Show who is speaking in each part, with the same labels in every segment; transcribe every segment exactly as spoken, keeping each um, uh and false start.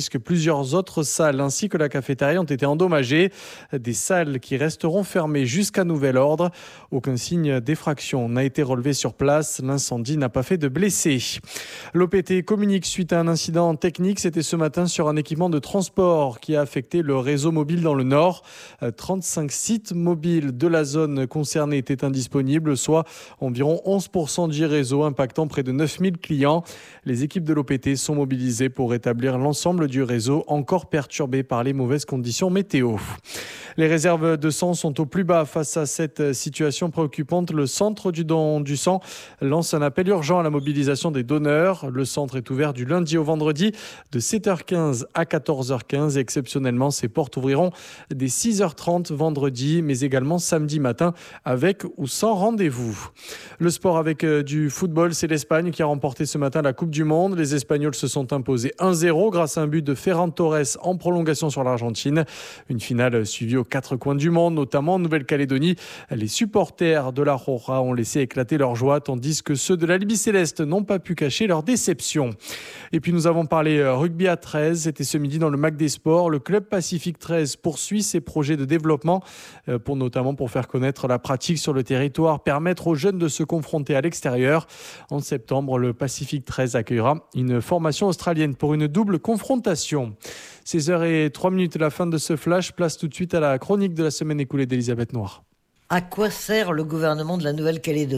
Speaker 1: puisque plusieurs autres salles ainsi que la cafétéria ont été endommagées. Des salles qui resteront fermées jusqu'à nouvel ordre. Aucun signe d'effraction n'a été relevé sur place. L'incendie n'a pas fait de blessés. L'O P T communique suite à un incident technique. C'était ce matin sur un équipement de transport qui a affecté le réseau mobile dans le Nord. trente-cinq sites mobiles de la zone concernée étaient indisponibles, soit environ onze pour cent du réseau, impactant près de neuf mille clients. Les équipes de l'O P T sont mobilisées pour rétablir l'ensemble du réseau encore perturbé par les mauvaises conditions météo. Les réserves de sang sont au plus bas face à cette situation préoccupante. Le centre du don du sang lance un appel urgent à la mobilisation des donneurs. Le centre est ouvert du lundi au vendredi de sept heures quinze à quatorze heures quinze. Exceptionnellement, ses portes ouvriront dès six heures trente vendredi, mais également samedi matin avec ou sans rendez-vous. Le sport avec du football, c'est l'Espagne qui a remporté ce matin la Coupe du Monde. Les Espagnols se sont imposés un zéro grâce à un but de Ferran Torres en prolongation sur l'Argentine. Une finale suivie aux quatre coins du monde, notamment en Nouvelle-Calédonie. Les supporters de la Roja ont laissé éclater leur joie, tandis que ceux de la Libye Céleste n'ont pas pu cacher leur déception. Et puis nous avons parlé rugby à treize, c'était ce midi dans le Mac des Sports. Le club Pacifique treize poursuit ses projets de développement, pour notamment pour faire connaître la pratique sur le territoire, permettre aux jeunes de se confronter à l'extérieur. En septembre, le Pacifique treize accueillera une formation australienne pour une double confrontation. seize heures zéro trois, la fin de ce flash. Place tout de suite à la chronique de la semaine écoulée d'Elisabeth Noir.
Speaker 2: À quoi sert le gouvernement de la Nouvelle-Calédonie ?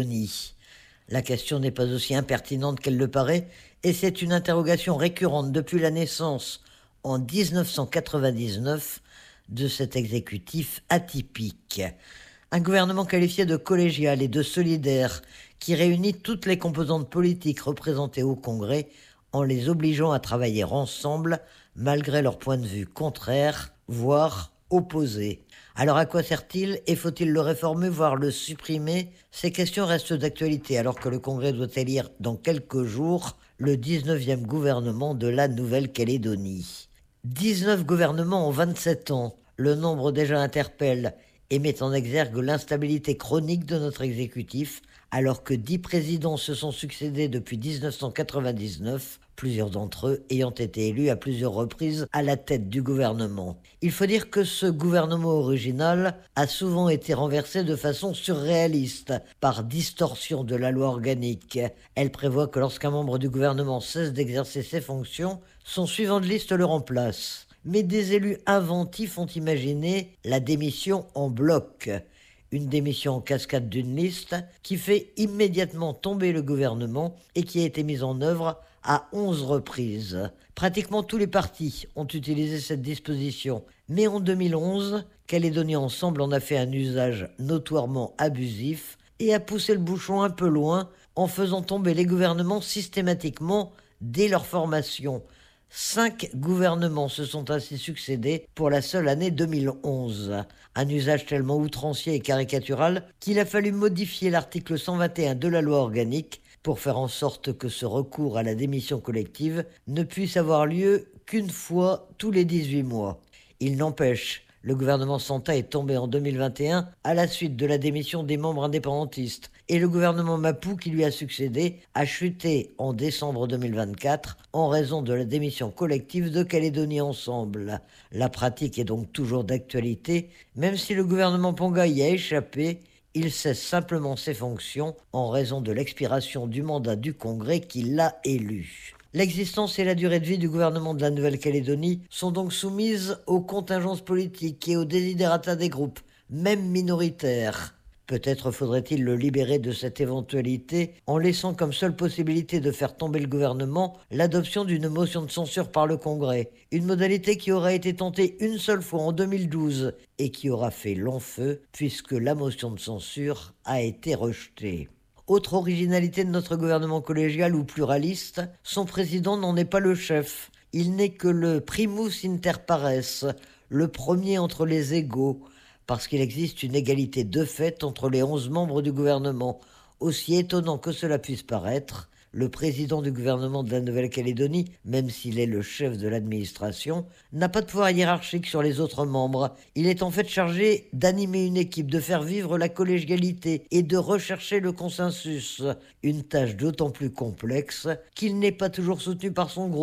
Speaker 2: La question n'est pas aussi impertinente qu'elle le paraît, et c'est une interrogation récurrente depuis la naissance, en dix-neuf cent quatre-vingt-dix-neuf, de cet exécutif atypique. Un gouvernement qualifié de collégial et de solidaire, qui réunit toutes les composantes politiques représentées au Congrès en les obligeant à travailler ensemble malgré leurs points de vue contraires, voire opposés. Alors à quoi sert-il et faut-il le réformer, voire le supprimer ? Ces questions restent d'actualité alors que le Congrès doit élire dans quelques jours le dix-neuvième gouvernement de la Nouvelle-Calédonie. dix-neuf gouvernements en vingt-sept ans, le nombre déjà interpelle et met en exergue l'instabilité chronique de notre exécutif, alors que dix présidents se sont succédés depuis dix-neuf cent quatre-vingt-dix-neuf, plusieurs d'entre eux ayant été élus à plusieurs reprises à la tête du gouvernement. Il faut dire que ce gouvernement original a souvent été renversé de façon surréaliste, par distorsion de la loi organique. Elle prévoit que lorsqu'un membre du gouvernement cesse d'exercer ses fonctions, son suivant de liste le remplace. Mais des élus inventifs ont imaginé la démission en bloc. Une démission en cascade d'une liste qui fait immédiatement tomber le gouvernement et qui a été mise en œuvre à onze reprises. Pratiquement tous les partis ont utilisé cette disposition. Mais en deux mille onze, Calédonie Ensemble en a fait un usage notoirement abusif et a poussé le bouchon un peu loin en faisant tomber les gouvernements systématiquement dès leur formation. Cinq gouvernements se sont ainsi succédés pour la seule année deux mille onze. Un usage tellement outrancier et caricatural qu'il a fallu modifier l'article cent vingt et un de la loi organique pour faire en sorte que ce recours à la démission collective ne puisse avoir lieu qu'une fois tous les dix-huit mois. Il n'empêche, le gouvernement Santa est tombé en deux mille vingt et un à la suite de la démission des membres indépendantistes et le gouvernement Mapou qui lui a succédé a chuté en décembre deux mille vingt-quatre en raison de la démission collective de Calédonie Ensemble. La pratique est donc toujours d'actualité, même si le gouvernement Ponga y a échappé. Il cesse simplement ses fonctions en raison de l'expiration du mandat du Congrès qui l'a élu. L'existence et la durée de vie du gouvernement de la Nouvelle-Calédonie sont donc soumises aux contingences politiques et aux desiderata des groupes, même minoritaires. Peut-être faudrait-il le libérer de cette éventualité en laissant comme seule possibilité de faire tomber le gouvernement l'adoption d'une motion de censure par le Congrès, une modalité qui aura été tentée une seule fois en deux mille douze et qui aura fait long feu puisque la motion de censure a été rejetée. Autre originalité de notre gouvernement collégial ou pluraliste, son président n'en est pas le chef. Il n'est que le primus inter pares, le premier entre les égaux, parce qu'il existe une égalité de fait entre les onze membres du gouvernement. Aussi étonnant que cela puisse paraître, le président du gouvernement de la Nouvelle-Calédonie, même s'il est le chef de l'administration, n'a pas de pouvoir hiérarchique sur les autres membres. Il est en fait chargé d'animer une équipe, de faire vivre la collégialité et de rechercher le consensus. Une tâche d'autant plus complexe qu'il n'est pas toujours soutenu par son groupe,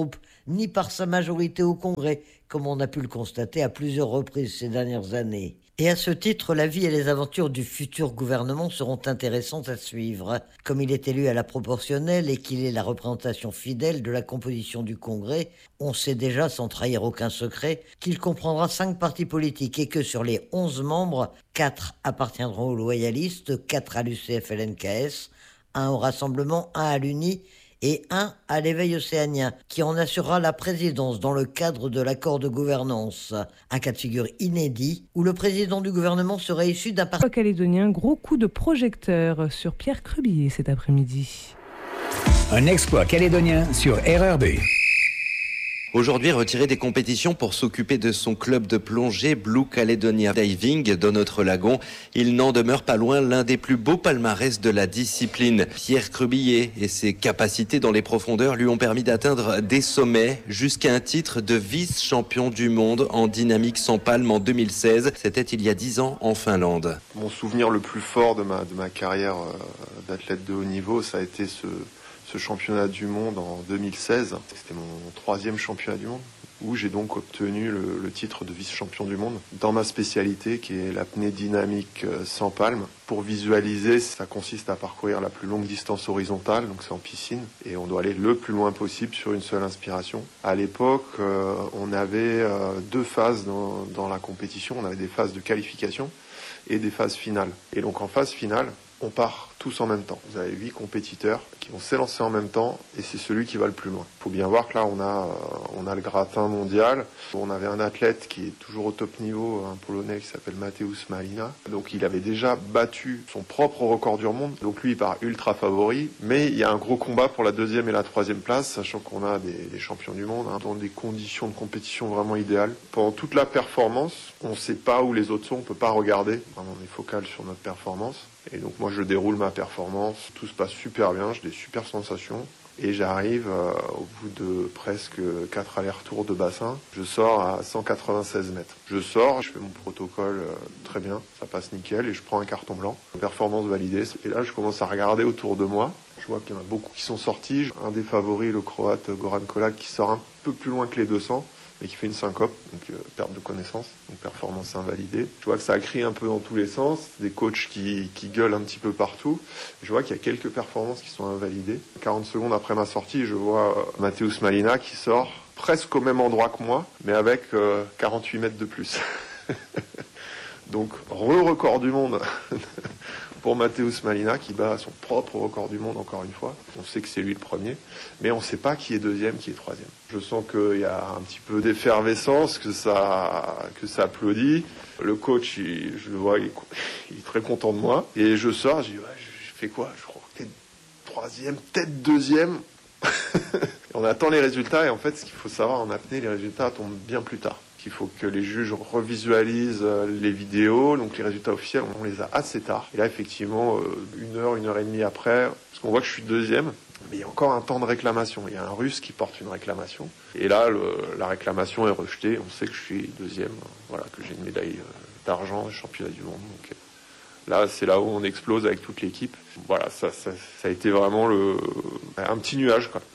Speaker 2: ni par sa majorité au Congrès, comme on a pu le constater à plusieurs reprises ces dernières années. Et à ce titre, la vie et les aventures du futur gouvernement seront intéressantes à suivre. Comme il est élu à la proportionnelle et qu'il est la représentation fidèle de la composition du Congrès, on sait déjà, sans trahir aucun secret, qu'il comprendra cinq partis politiques et que sur les onze membres, quatre appartiendront aux loyalistes, quatre à l'U C F L N K S, un au Rassemblement, un à l'U N I et un à l'Éveil océanien, qui en assurera la présidence dans le cadre de l'accord de gouvernance. Un cas de figure inédit, où le président du gouvernement serait issu d'un parti
Speaker 3: calédonien. Gros coup de projecteur sur Pierre Crubillier cet après-midi.
Speaker 4: Un exploit calédonien sur R R B.
Speaker 5: Aujourd'hui retiré des compétitions pour s'occuper de son club de plongée Blue Caledonia Diving dans notre lagon, il n'en demeure pas loin l'un des plus beaux palmarès de la discipline. Pierre Crubillier et ses capacités dans les profondeurs lui ont permis d'atteindre des sommets jusqu'à un titre de vice-champion du monde en dynamique sans palme en deux mille seize. C'était il y a dix ans en Finlande.
Speaker 6: Mon souvenir le plus fort de ma, de ma carrière d'athlète de haut niveau, ça a été ce... ce championnat du monde en deux mille seize. C'était mon troisième championnat du monde, où j'ai donc obtenu le, le titre de vice-champion du monde dans ma spécialité qui est l'apnée dynamique sans palme. Pour visualiser, ça consiste à parcourir la plus longue distance horizontale, donc c'est en piscine, et on doit aller le plus loin possible sur une seule inspiration. À l'époque, euh, on avait euh, deux phases dans, dans la compétition. On avait des phases de qualification et des phases finales. Et donc en phase finale, on part tous en même temps. Vous avez huit compétiteurs qui vont s'élancer en même temps et c'est celui qui va le plus loin. Il faut bien voir que là, on a, on a le gratin mondial. On avait un athlète qui est toujours au top niveau, un Polonais qui s'appelle Mateusz Malina. Donc il avait déjà battu son propre record du monde. Donc lui, il part ultra favori. Mais il y a un gros combat pour la deuxième et la troisième place, sachant qu'on a des, des champions du monde hein, dans des conditions de compétition vraiment idéales. Pendant toute la performance, on ne sait pas où les autres sont, on ne peut pas regarder. Vraiment, on est focal sur notre performance. Et donc moi je déroule ma performance, tout se passe super bien, j'ai des super sensations et j'arrive euh, au bout de presque quatre allers-retours de bassin, je sors à cent quatre-vingt-seize mètres. Je sors, je fais mon protocole euh, très bien, ça passe nickel et je prends un carton blanc. Performance validée. Et là je commence à regarder autour de moi, je vois qu'il y en a beaucoup qui sont sortis. Un des favoris, le croate Goran Kolak, qui sort un peu plus loin que les deux cents. Mais qui fait une syncope, donc euh, perte de connaissance, donc performance invalidée. Je vois que ça a crié un peu dans tous les sens, des coachs qui, qui gueulent un petit peu partout. Je vois qu'il y a quelques performances qui sont invalidées. quarante secondes après ma sortie, je vois euh, Mateusz Malina qui sort presque au même endroit que moi, mais avec euh, quarante-huit mètres de plus. Donc, re-record du monde pour Mateusz Malina qui bat son propre record du monde encore une fois. On sait que c'est lui le premier, mais on ne sait pas qui est deuxième, qui est troisième. Je sens qu'il y a un petit peu d'effervescence, que ça, que ça applaudit. Le coach, il, je le vois, il, il est très content de moi. Et je sors, je dis, ouais, je, je fais quoi? Je crois peut-être troisième, peut-être deuxième. On attend les résultats et en fait, ce qu'il faut savoir en apnée, les résultats tombent bien plus tard. Il faut que les juges revisualisent les vidéos, donc les résultats officiels, on les a assez tard. Et là, effectivement, une heure, une heure et demie après, parce qu'on voit que je suis deuxième, mais il y a encore un temps de réclamation. Il y a un Russe qui porte une réclamation. Et là, le, la réclamation est rejetée. On sait que je suis deuxième, voilà, que j'ai une médaille d'argent, championnat du monde. Donc là, c'est là où on explose avec toute l'équipe. Voilà, ça, ça, ça a été vraiment le, un petit nuage, quoi.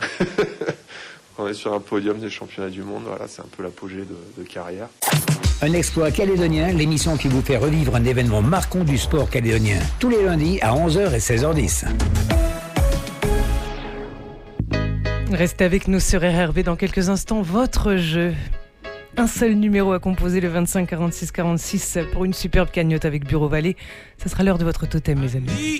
Speaker 6: On est sur un podium des championnats du monde, voilà, c'est un peu l'apogée de, de carrière.
Speaker 4: Un exploit calédonien, l'émission qui vous fait revivre un événement marquant du sport calédonien. Tous les lundis à onze heures et seize heures dix.
Speaker 3: Restez avec nous sur R R B dans quelques instants. Votre jeu. Un seul numéro à composer, le vingt-cinq quarante-six quarante-six, pour une superbe cagnotte avec Bureau Vallée. Ce sera l'heure de votre totem, mes amis.